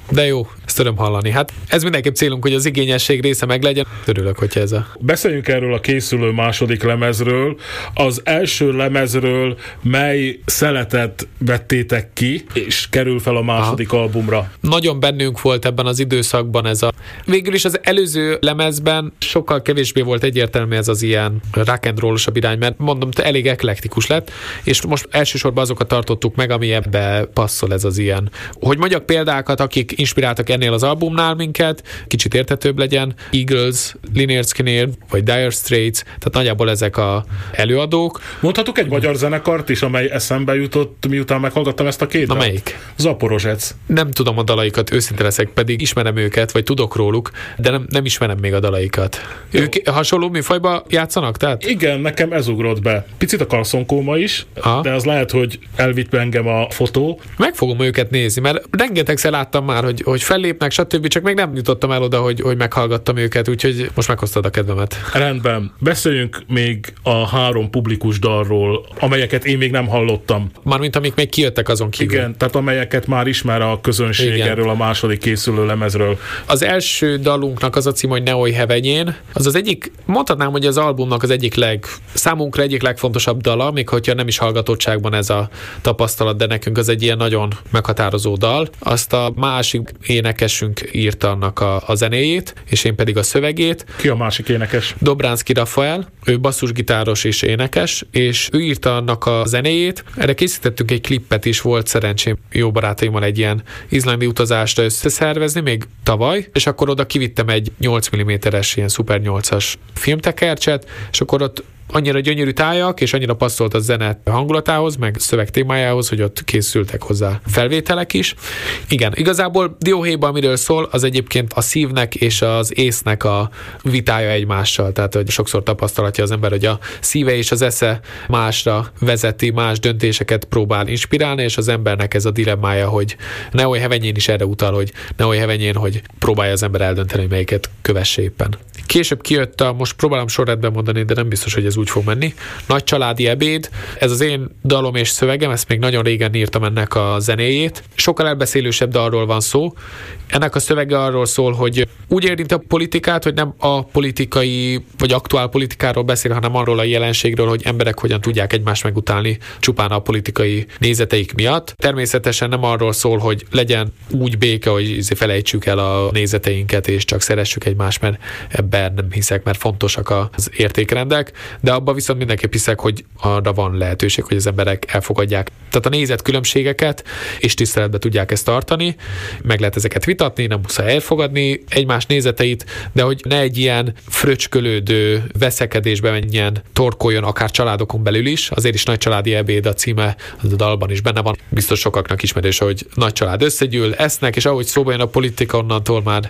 De jó, ezt tudom hallani. Hát ez mindenképp célunk, hogy az igényesség része meglegyen. Örülök, hogyha ez a... Beszéljünk erről a készülő második lemezről. Az első lemezről mely szeletet vettétek ki, és kerül fel a második albumra? Nagyon bennünk volt ebben az időszakban ez a... Végül is az előző lemezben sokkal kevésbé volt egyértelmű ez az ilyen rock and roll-osabb irány, mert mondom, elég eklektikus lett, és most elsősorban azokat tartottuk meg, ami ebbe passzol ez az ilyen. Hogy mondjak példákat, akik inspiráltak ennél az albumnál minket, kicsit érthetőbb legyen, Eagles, Lynyrd Skynyrd, vagy Dire Straits, tehát nagyjából ezek a előadók. Mondhatok egy magyar zenekart is, amely eszembe jutott, miután meghallgattam ezt a két dalt? Melyik? Zaporozsec. Nem tudom a dalaikat, őszinte leszek, pedig ismerem őket, vagy tudok róluk, de nem ismerem még a dalaikat. Jó. Ők hasonló műfajba játszanak, tehát? Igen, nekem ez ugrott be. Picit a karszonykóma is, de az lehet, hogy elvitt engem a fotó. Meg fogom őket nézni, mert rengetegszer láttam már, hogy fellépnek, stb. Csak még nem jutottam el oda, hogy meghallgattam őket, úgyhogy most meghoztad a kedvemet. Rendben. Beszéljünk még a 3 publikus dalról, amelyeket én még nem hallottam. Mármint amik még kijöttek azon kívül. Igen, tehát amelyeket már ismer a közönség. Igen. Erről a második készülő lemezről. Az első dalunknak az a cím, hogy Ne oly hevenyén. Az egyik, mondhatnám, hogy az albumnak az számunkra egyik legfontosabb dala, még hogyha nem is hallgatottságban ez a tapasztalat, de nekünk az egy ilyen nagyon meghatározó dal. Azt a másik énekesünk írta annak a zenéjét, és én pedig a szövegét. Ki a másik énekes? Dobránszky Rafael, ő basszusgitáros és énekes, és ő írta annak a zenéjét. Erre készítettünk egy klippet is, volt szerencsém jó barátaimmal egy ilyen izlandi utazást összeszervezni még tavaly, és akkor oda kivittem egy 8 mm-es ilyen Super 8-as filmtekercset, és akkor ott annyira gyönyörű tájak, és annyira passzolt a zene hangulatához, meg szöveg témájához, hogy ott készültek hozzá felvételek is. Igen, igazából Dióhéjban miről szól, az egyébként a szívnek és az észnek a vitája egymással, tehát hogy sokszor tapasztalatja az ember, hogy a szíve és az esze másra vezeti, más döntéseket próbál inspirálni, és az embernek ez a dilemmája, hogy ne oly hevenyén is erre utal, hogy ne oly hevenyén, hogy próbálja az ember eldönteni, hogy melyiket kövesse éppen. Később kijött most próbálom sorrendben mondani, de nem biztos, hogy ez úgy fog menni. Nagy családi ebéd, ez az én dalom és szövegem, ezt még nagyon régen írtam ennek a zenéjét. Sokkal elbeszélősebb dalról van szó. Ennek a szövege arról szól, hogy úgy érint a politikát, hogy nem a politikai vagy aktuál politikáról beszél, hanem arról a jelenségről, hogy emberek hogyan tudják egymást megutálni csupán a politikai nézeteik miatt. Természetesen nem arról szól, hogy legyen úgy béke, hogy felejtsük el a nézeteinket, és csak szeressük egymást, mert ebben nem hiszek, mert fontosak az értékrendek, de abban viszont mindenképp hiszek, hogy arra van lehetőség, hogy az emberek elfogadják. Tehát a nézetkülönbségeket és tiszteletbe tudják ezt tartani, meg lehet ezeket vitatni, nem muszáj elfogadni egymás nézeteit, de hogy ne egy ilyen fröcskölődő veszekedésbe menjen, torkoljon akár családokon belül is. Azért is Nagy családi ebéd a címe, az a dalban is benne van. Biztos sokaknak ismerős, hogy nagy család összegyűl, esznek, és ahogy szóba jön a politika, onnantól már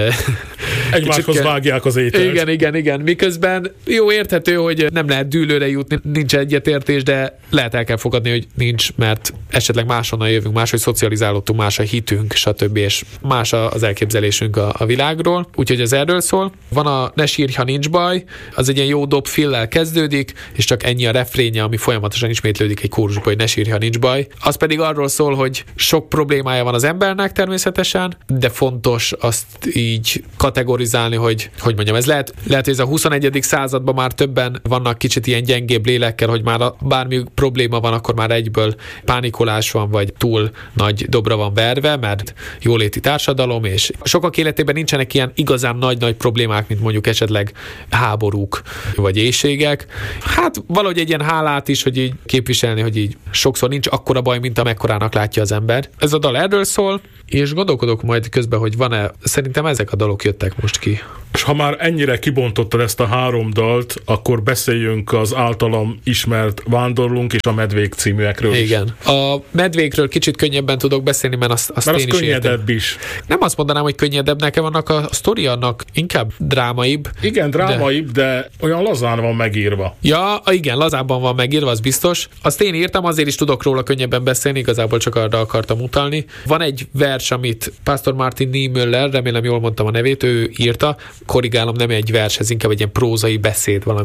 egymáshoz vágják az ételt. Igen. Miközben jó érthető, hogy nem lehet dűlőre jutni, nincs egyetértés, de lehet el kell fogadni, hogy nincs, mert esetleg máshonnan jövünk, máshogy szocializálódtunk, más a hitünk, stb. És más az elképzelésünk a világról. Úgyhogy ez erről szól. Van a Ne sírj, ha nincs baj, az egy ilyen jó dobfillel kezdődik, és csak ennyi a refrénje, ami folyamatosan ismétlődik egy kórusba, hogy ne sírj, ha nincs baj. Az pedig arról szól, hogy sok problémája van az embernek természetesen, de fontos azt így kategorizálni, hogy mondjam, ez lehet, hogy ez a 21. században már többen vannak kicsit ilyen gyengébb lélekkel, hogy már bármi probléma van, akkor már egyből pánikolás van, vagy túl nagy dobra van verve, mert jóléti társadalom, és sokak életében nincsenek ilyen igazán nagy problémák, mint mondjuk esetleg háborúk, vagy éhségek. Hát valahogy egy ilyen hálát is, hogy így képviselni, hogy így sokszor nincs akkora baj, mint amekkorának látja az ember. Ez a dal erről szól, és gondolkodok majd közben, hogy van-e, szerintem ezek a dalok jöttek most ki. És ha már ennyire kibontottad ezt a 3 dalt, akkor beszéljünk az általam ismert Vándorlunk és a Medvék címűekről is. Igen. A Medvékről kicsit könnyebben tudok beszélni, mert azt én is könnyedebb is. Nem azt mondanám, hogy könnyedebb, nekem annak a sztori annak inkább drámaibb. Igen, drámaibb, de olyan lazán van megírva. Ja, igen, lazábban van megírva, az biztos. Azt én írtam, azért is tudok róla könnyebben beszélni, igazából csak arra akartam utalni. Van egy vers, amit Pastor Martin Niemöller, remélem jól mondtam a nevét, ő írta, korrigálom, nem egy vers, ez inkább egy ilyen prózai beszéd, valami ilyesmit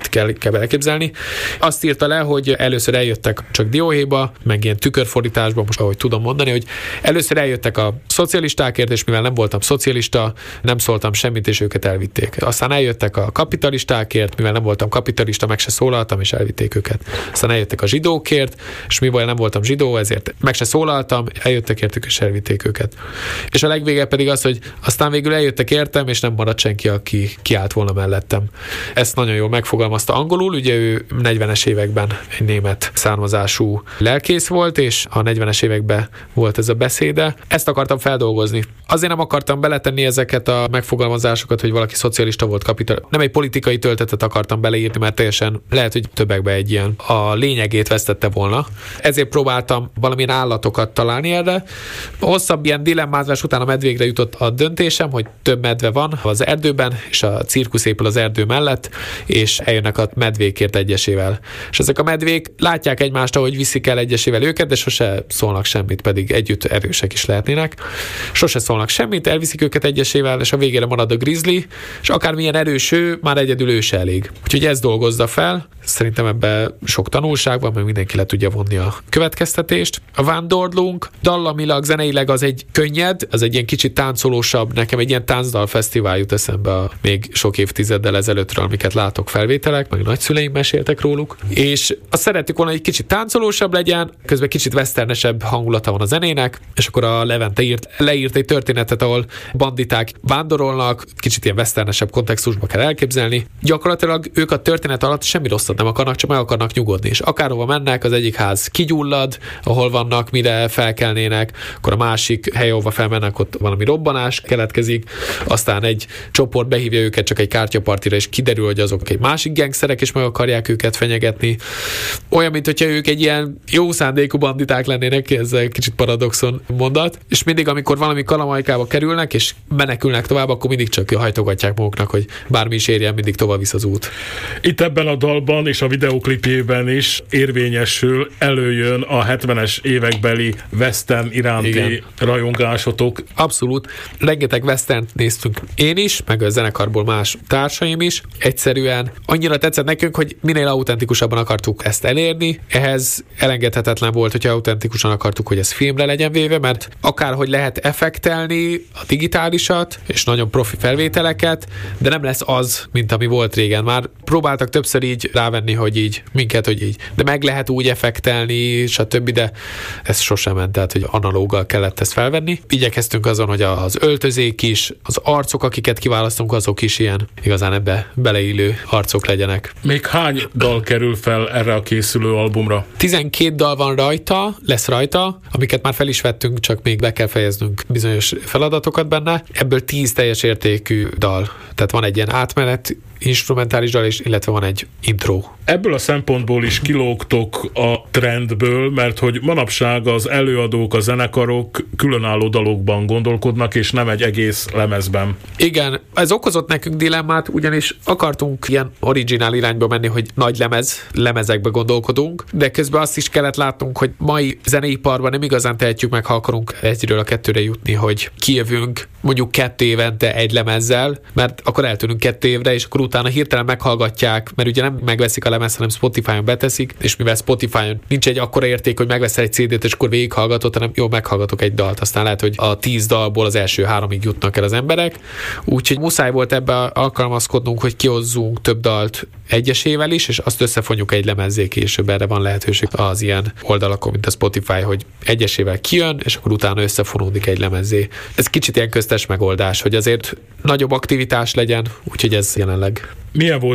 mit kell elképzelni. Azt írta le, hogy először eljöttek csak dióhéjba, meg ilyen tükörfordításban, most ahogy tudom mondani, hogy először eljöttek a szocialistákért, és mivel nem voltam szocialista, nem szóltam semmit, és őket elvitték. Aztán eljöttek a kapitalistákért, mivel nem voltam kapitalista, meg se szólaltam, és elvitték őket. Aztán eljöttek a zsidókért, és mivel nem voltam zsidó, ezért meg se szólaltam, eljöttek értük, és elvitték őket. És a legvége pedig az, hogy aztán végül eljöttek értem, és nem maradt senki, aki kiállt volna mellettem. Ezt nagyon jól megfogalmazta angolul, ugye ő 40-es években egy német származású lelkész volt, és a 40-es években volt ez a beszéde. Ezt akartam feldolgozni. Azért nem akartam beletenni ezeket a megfogalmazásokat, hogy valaki szocialista volt, kapitalista. Nem egy politikai töltetet akartam beleírni, mert teljesen lehet, hogy többekbe egy ilyen a lényegét vesztette volna. Ezért próbáltam valamilyen állatokat találni erre. Hosszabb ilyen dilemmázás után a medvékre jutott a döntésem, hogy több medve van az erdőben, és a cirkusz épül az erdő mellett, és eljönnek a medvékért egyesével. És ezek a medvék látják egymást, ahogy viszik el egyesével őket, de sose szólnak semmit, pedig együtt erősek is lehetnének. Sose szólnak semmit, elviszik őket egyesével, és a végére marad a grizzly, és akármilyen erős ő, már egyedül ő se elég. Úgyhogy ez dolgozza fel. Szerintem ebben sok tanulság van, mert mindenki le tudja vonni a következtetést. A vándorlunk dallamilag, zeneileg az egy könnyed, az egy ilyen kicsit táncolósabb, nekem egy ilyen táncdalfesztivál jut eszembe még sok évtizeddel ezelőttről, amiket látok felvételek, meg nagyszüleim meséltek róluk, és azt szerettük volna, hogy kicsit táncolósabb legyen, közben kicsit westernesebb hangulata van a zenének, és akkor a Levente leírt egy történetet, ahol banditák vándorolnak, kicsit ilyen westernesebb kontextusba kell elképzelni. Gyakorlatilag ők a történet alatt semmi rosszat nem akarnak, csak meg akarnak nyugodni, és akárhova mennek, az egyik ház kigyullad, ahol vannak, mire felkelnének, akkor a másik hely, ahova felmennek, ott valami robbanás keletkezik, aztán egy csoport behívja őket csak egy kártyapartira, és kiderül, hogy azok egy másik gengszerek, és meg akarják őket fenyegetni. Olyan, mint hogyha ők egy ilyen jó szándékú banditák lennének, ez egy kicsit paradoxon mondat, és mindig, amikor valami kalamajkába kerülnek, és menekülnek tovább, akkor mindig csak hajtogatják maguknak, hogy bármi is érjen, mindig tovább visz az út. Itt ebben a dalban és a videóklipjében is érvényesül, előjön a 70-es évekbeli western iránti rajongásotok. Abszolút. Rengeteg westernt néztünk én is, meg a zenekarból más társaim is. Egyszerűen annyira tetszett nekünk, hogy minél autentikusabban akartuk ezt elérni. Ehhez elengedhetetlen volt, hogyha autentikusan akartuk, hogy ez filmre legyen véve, mert akárhogy lehet effektelni a digitálisat, és nagyon profi felvételeket, de nem lesz az, mint ami volt régen. Már próbáltak többször így rávenni, hogy így, minket, hogy így. De meg lehet úgy effektelni, stb., de ez sosem ment, tehát, hogy analóggal kellett ezt felvenni. Igyekeztünk azon, hogy az öltözék is, az arcok, akiket kiválasztunk, azok is ilyen igazán ebbe beleillő arcok legyenek. Még hány dal kerül fel erre a készülő albumra? 12 dal van rajta, lesz rajta, amiket már fel is vettünk, csak még be kell fejeznünk bizonyos feladatokat benne. Ebből 10 teljes értékű dal. Tehát van egy ilyen átmenet, instrumentális dal, illetve van egy intro. Ebből a szempontból is kilógtok a trendből, mert hogy manapság az előadók, a zenekarok különálló dalokban gondolkodnak, és nem egy egész lemezben. Igen, ez okozott nekünk dilemmát, ugyanis akartunk ilyen originál irányba menni, hogy nagy lemezekbe gondolkodunk, de közben azt is kellett látnunk, hogy mai zeneiparban nem igazán tehetjük meg, ha akarunk egyről a kettőre jutni, hogy kijövünk mondjuk 2 évente egy lemezzel, mert akkor eltűnünk 2 évre, és akkor utána hirtelen meghallgatják, mert ugye nem megveszik a lemez, hanem Spotify-on beteszik, és mivel Spotify-on nincs egy akkora érték, hogy megveszel egy CD-t, és akkor végighallgatod, hanem jó, meghallgatok egy dalt, aztán lehet, hogy a 10 dalból az első 3-ig jutnak el az emberek. Úgyhogy muszáj volt ebbe alkalmazkodnunk, hogy kihozzunk több dalt egyesével is, és azt összefonjuk egy lemezzé később. Erre van lehetőség az ilyen oldalakon, mint a Spotify, hogy egyesével kijön, és akkor utána összefonódik egy lemezzé. Ez kicsit ilyen köztes megoldás, hogy azért nagyobb aktivitás legyen, úgyhogy ez jelenleg. Milyen volt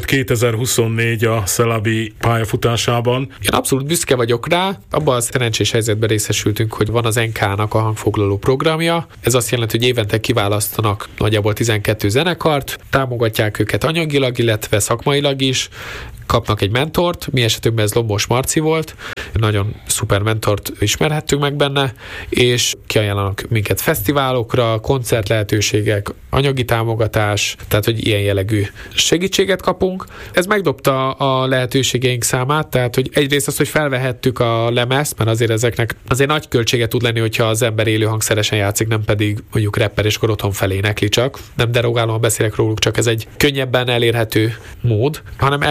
2024 a Celabi pályafutásában? Én abszolút büszke vagyok rá. Abban a szerencsés helyzetben részesültünk, hogy van az NK-nak a hangfoglaló programja. Ez azt jelenti, hogy évente kiválasztanak nagyjából 12 zenekart, támogatják őket anyagilag, illetve szakmailag is, kapnak egy mentort, mi esetünkben ez Lombos Marci volt, nagyon szuper mentort ismerhettünk meg benne, és kiajánlanak minket fesztiválokra, koncertlehetőségek, anyagi támogatás, tehát hogy ilyen jellegű segítséget kapunk. Ez megdobta a lehetőségeink számát, tehát hogy egyrészt azt, hogy felvehettük a lemezt, mert azért ezeknek azért nagy költsége tud lenni, hogyha az ember élő hangszeresen játszik, nem pedig mondjuk rapper, és akkor otthon felénekli csak. Nem derogálóan beszélek róluk, csak ez egy könnyebben elérhető mód, hanem el kell menni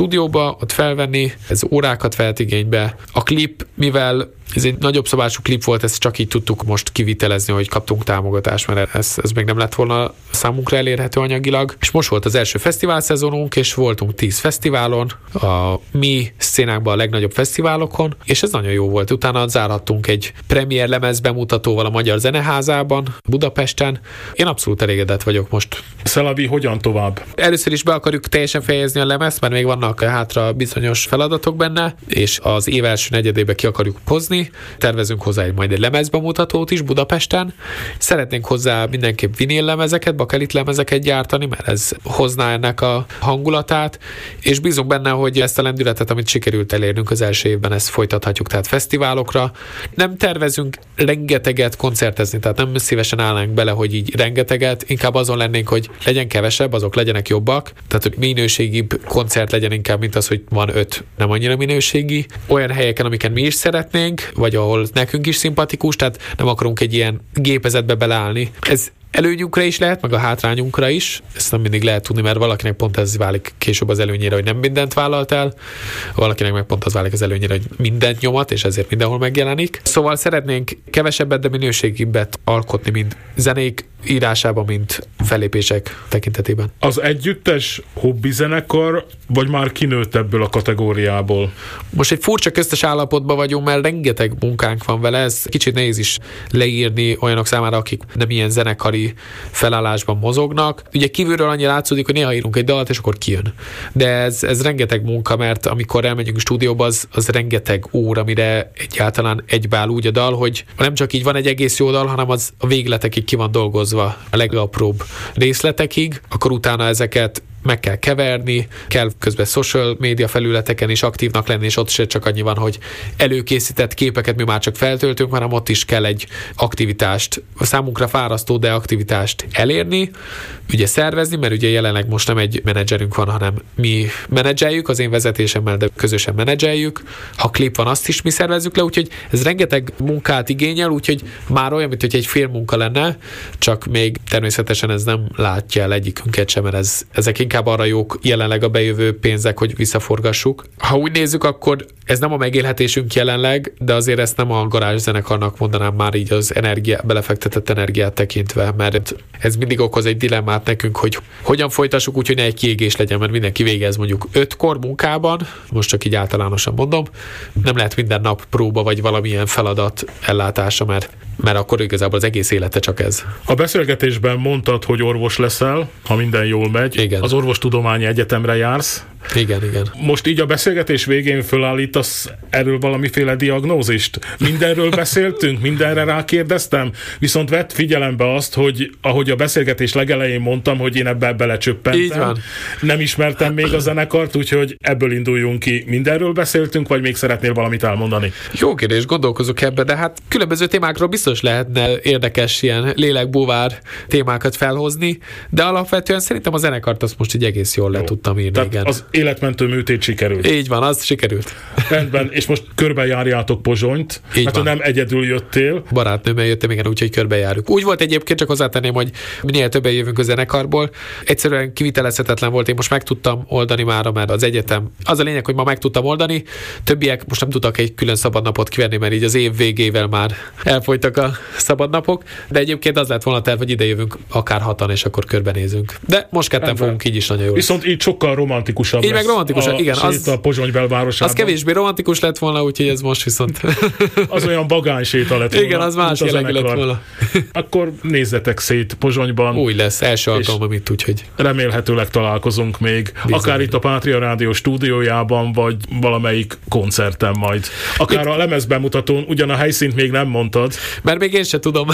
stúdióba, ott felvenni, ez órákat vett igénybe. A klip, mivel ez egy nagyobb szabású klip volt, ezt csak így tudtuk most kivitelezni, hogy kaptunk támogatást, mert ez még nem lett volna számunkra elérhető anyagilag. És most volt az első fesztivál szezonunk, és voltunk 10 fesztiválon, a mi szcénákban a legnagyobb fesztiválokon, és ez nagyon jó volt. Utána zárhattunk egy premier lemez bemutatóval a Magyar Zeneházában, Budapesten. Én abszolút elégedett vagyok most. Szelavi, hogyan tovább? Először is be akarjuk teljesen fejezni a lemezt, mert még vannak hátra bizonyos feladatok benne, és az év első negyedébe ki akarjuk hozni. Tervezünk hozzá majd egy lemezbemutatót is Budapesten. Szeretnénk hozzá mindenképp vinyl lemezeket, bakelit lemezeket gyártani, mert ez hozná ennek a hangulatát, és bízunk benne, hogy ezt a lendületet, amit sikerült elérnünk az első évben, ezt folytathatjuk, tehát fesztiválokra. Nem tervezünk rengeteget koncertezni, tehát nem szívesen állnánk bele, hogy így rengeteget, inkább azon lennénk, hogy legyen kevesebb, azok legyenek jobbak, tehát hogy minőségibb koncert legyen inkább, mint az, hogy van 5 nem annyira minőségi. Olyan helyeken, amiken mi is szeretnénk, vagy ahol nekünk is szimpatikus, tehát nem akarunk egy ilyen gépezetbe beleállni. Ez előnyünkre is lehet, meg a hátrányunkra is. Ezt nem mindig lehet tudni, mert valakinek pont ez válik később az előnyére, hogy nem mindent vállalt el, valakinek meg pont az válik az előnyére, hogy mindent nyomat, és ezért mindenhol megjelenik. Szóval szeretnénk kevesebbet, de minőségibbet alkotni, mind zenék írásában, mint fellépések tekintetében. Az együttes hobbi zenekar, vagy már kinőtt ebből a kategóriából? Most egy furcsa köztes állapotban vagyunk, mert rengeteg munkánk van vele, ez kicsit nehéz is leírni olyanok számára, akik nem ilyen zenekari felállásban mozognak. Ugye kívülről annyi látszódik, hogy néha írunk egy dalt, és akkor kijön. De ez rengeteg munka, mert amikor elmegyünk a stúdióba, az rengeteg óra, amire egyáltalán egybeáll úgy a dal, hogy nem csak így van egy egész jó dal, hanem az a végletekig ki van dolgozva, a legapróbb részletekig, akkor utána ezeket meg kell keverni, kell közben social média felületeken is aktívnak lenni, és ott se csak annyi van, hogy előkészített képeket mi már csak feltöltünk, hanem ott is kell egy aktivitást, számunkra fárasztó, de aktivitást elérni, ugye szervezni, mert ugye jelenleg most nem egy menedzserünk van, hanem mi menedzseljük, az én vezetésemmel, de közösen menedzseljük. Ha klip van, azt is mi szervezzük le, úgyhogy ez rengeteg munkát igényel, úgyhogy már olyan, mint hogy egy fél munka lenne, csak még természetesen ez nem látja el egyikünket sem, mert ezek inkább arra jók jelenleg a bejövő pénzek, hogy visszaforgassuk. Ha úgy nézzük, akkor ez nem a megélhetésünk jelenleg, de azért ezt nem a garázszenekarnak mondanám már így az belefektetett energiát tekintve, mert ez mindig okoz egy dilemmát nekünk, hogy hogyan folytassuk úgy, hogy ne egy kiégés legyen, mert mindenki végez mondjuk 5-kor munkában, most csak így általánosan mondom, nem lehet minden nap próba vagy valamilyen feladat ellátása, mert akkor igazából az egész élete csak ez. A beszélgetésben mondtad, hogy orvos leszel, ha minden jól megy. Igen. Az orvostudományi egyetemre jársz. Igen. Most így a beszélgetés végén fölállítasz erről valamiféle diagnózist? Mindenről beszéltünk, mindenre rákérdeztem, viszont vett figyelembe azt, hogy ahogy a beszélgetés legelején mondtam, hogy én ebbe belecsöppentem. Így van. Nem ismertem még a zenekart, úgyhogy ebből induljunk ki. Mindenről beszéltünk, vagy még szeretnél valamit elmondani? Jó kérdés, gondolkozok ebbe, de hát különböző témákról biztos lehetne érdekes ilyen lélekbúvár témákat felhozni, de alapvetően szerintem a zenekart azt most így egész jól le tudtam írni. Tehát igen. Az életmentő műtét sikerült. Így van, az sikerült. Rendben, és most körbejárjátok Pozsonyt, így mert van. nem egyedül jöttél. Barátnőmmel jöttem, igen, úgyhogy körbejárjuk. Úgy volt egyébként, csak hozzátenném, hogy minél többen jövünk a zenekarból. Egyszerűen kivitelezhetetlen volt, én most meg tudtam oldani mára, mert az egyetem. Az a lényeg, hogy ma meg tudtam oldani. Többiek most nem tudtak egy külön szabadnapot kivenni, mert így az év végével már elfogytak a szabadnapok. De egyébként az lett volna a terv, hogy ide jövünk akár 6-an, és akkor körbenézünk. De most ketten fogunk így is nagyon jól. Viszont így sokkal romantikusabb. Így meg romantikusabb, igen. Az a Pozsony belvárosában. Az kevésbé romantikus lett volna, úgyhogy ez most viszont... Az olyan bagányséta lett volna. Igen, az más jellegű lett volna. Akkor nézzetek szét Pozsonyban. Új lesz, első alkalom, itt úgyhogy. Remélhetőleg találkozunk még. Akár itt a Pátria Rádió stúdiójában, vagy valamelyik koncerten majd. Akár a lemezbemutatón, ugyan a helyszínt még nem mondtad. Mert még én se tudom.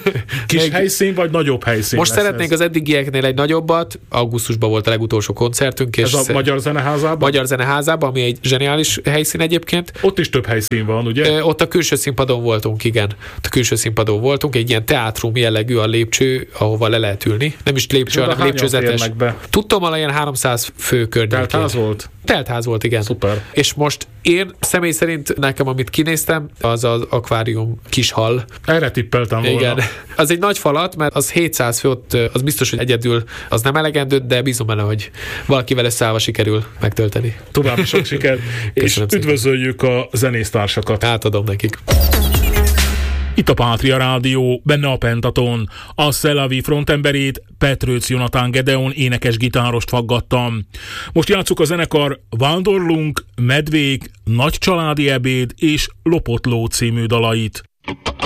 Kis helyszín, vagy nagyobb helyszín? Most szeretnénk az eddigieknél egy nagyobbat. Augusztusban volt a legutolsó koncertünk. És ez a Magyar Zeneházában? Magyar Zeneházában, ami egy zseniális helyszín egyébként. Ott is több helyszín van, ugye? Ott a külső színpadon voltunk, igen. A külső színpadon voltunk, egy ilyen teátrum jellegű a lépcső, ahova le lehet ülni. Nem is lépcső, hanem lépcsőzetes. Tudtam, ilyen 300 fő környékén. Teltház volt? Teltház volt, igen. Szuper. És most én személy szerint nekem, amit kinéztem, az az akvárium kis hal. Erre tippeltem volna. Igen. Az egy nagy falat, mert az 700 fő, az biztos, hogy egyedül az nem elegendő, de bízom benne, hogy valakivel összeállva sikerül megtölteni. További sok sikert, és üdvözöljük a zenésztársakat. Átadom nekik. Itt a Pátria Rádió, benne a Pentaton. A Szelavi frontemberét, Petrőc Jonatán Gedeon énekes-gitárost faggattam. Most játsszuk a zenekar Vándorlunk, Medvék, Nagy családi ebéd és Lopott ló című dalait.